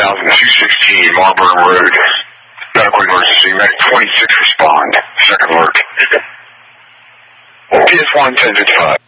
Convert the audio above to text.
216 Marburg Road. Medical emergency. Medic 26 respond. Second alert. PS1 1055.